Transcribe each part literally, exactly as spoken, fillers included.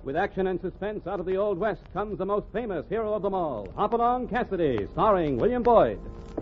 With action and suspense out of the Old West comes the most famous hero of them all, Hopalong Cassidy, starring William Boyd.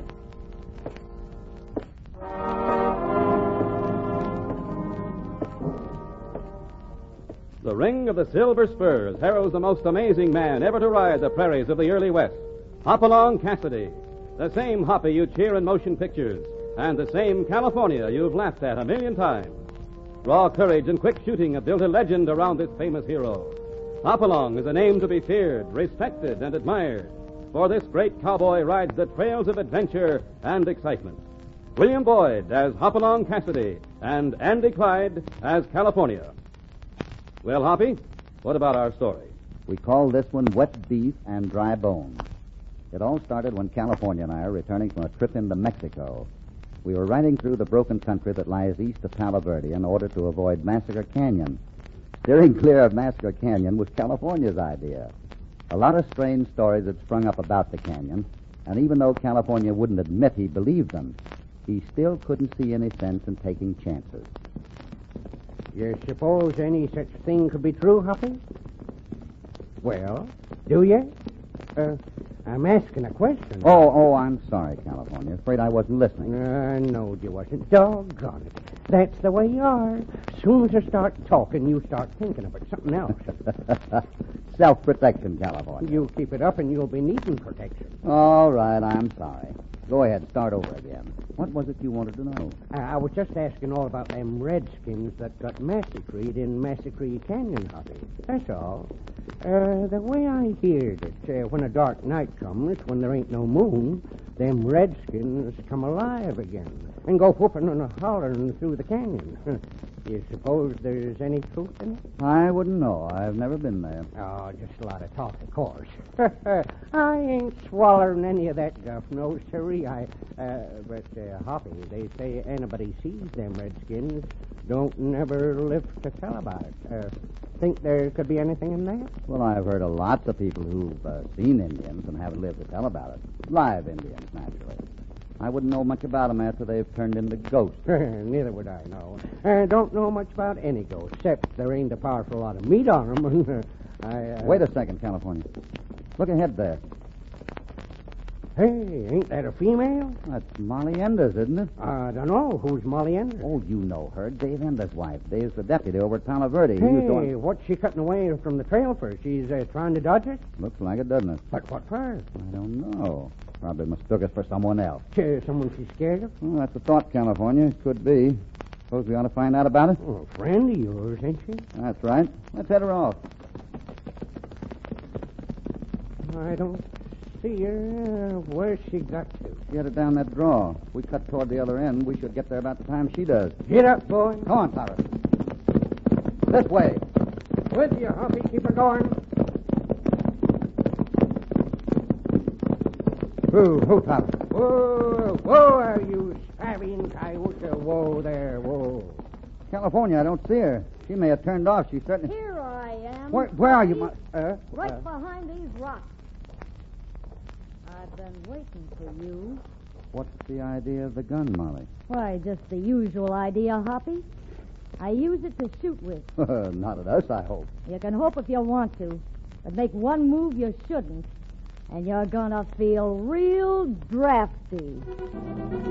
The Ring of the Silver Spurs heralds the most amazing man ever to ride the prairies of the early West, Hopalong Cassidy. The same Hoppy you cheer in motion pictures, and the same California you've laughed at a million times. Raw courage and quick shooting have built a legend around this famous hero. Hopalong is a name to be feared, respected, and admired, for this great cowboy rides the trails of adventure and excitement. William Boyd as Hopalong Cassidy, and Andy Clyde as California. Well, Hoppy, what about our story? We call this one Wet Beef and Dry Bones. It all started when California and I are returning from a trip into Mexico. We were riding through the broken country that lies east of Palo Verde in order to avoid Massacre Canyon. Steering clear of Massacre Canyon was California's idea. A lot of strange stories had sprung up about the canyon, and even though California wouldn't admit he believed them, he still couldn't see any sense in taking chances. You suppose any such thing could be true, Hoppy? Well, do you? Uh, I'm asking a question. Oh, oh, I'm sorry, California. Afraid I wasn't listening. Uh, no, you wasn't. Doggone it. That's the way you are. As soon as I start talking, you start thinking about something else. Self-protection, California. You keep it up and you'll be needing protection. All right, I'm sorry. Go ahead, start over again. What was it you wanted to know? Uh, I was just asking all about them redskins that got massacred in Massacre Canyon, Hoppy. That's all. Uh, the way I heard it, uh, when a dark night comes, when there ain't no moon, them redskins come alive again and go whooping and hollering through the canyon. You suppose there's any truth in it? I wouldn't know. I've never been there. Oh, just a lot of talk, of course. I ain't swallowing any of that guff, no siree. I, uh, but, uh, Hoppy, they say anybody sees them redskins don't never live to tell about it. Uh, think there could be anything in that? Well, I've heard of lots of people who've uh, seen Indians and haven't lived to tell about it. Live Indians, naturally. I wouldn't know much about them after they've turned into ghosts. Neither would I know. I uh, don't know much about any ghost, except there ain't a powerful lot of meat on them. I, uh... Wait a second, California. Look ahead there. Hey, ain't that a female? That's Molly Enders, isn't it? I don't know. Who's Molly Enders? Oh, you know her. Dave Enders' wife. Dave's the deputy over at Palo Verde. Hey, he was going... what's she cutting away from the trail for? She's uh, trying to dodge it? Looks like it, doesn't it? But what for? I don't know. Probably mistook us for someone else. Uh, someone she's scared of? Well, that's a thought, California. Could be. Suppose we ought to find out about it? Oh, a friend of yours, ain't she? That's right. Let's head her off. I don't see her. Where's she got to? She headed down that draw. If we cut toward the other end, we should get there about the time she does. Get up, boy. Come on, Cyrus. This way. With you, Hoppy. Keep her going. Who, who, Tyler? Whoa, whoa, are you savvying coyote? Whoa there, whoa. California, I don't see her. She may have turned off. She's certainly... Here I am. Where, where are you, my... Uh, Right uh, behind these rocks. I've been waiting for you. What's the idea of the gun, Molly? Why, just the usual idea, Hoppy. I use it to shoot with. Not at us, I hope. You can hope if you want to, but make one move you shouldn't, and you're gonna feel real drafty.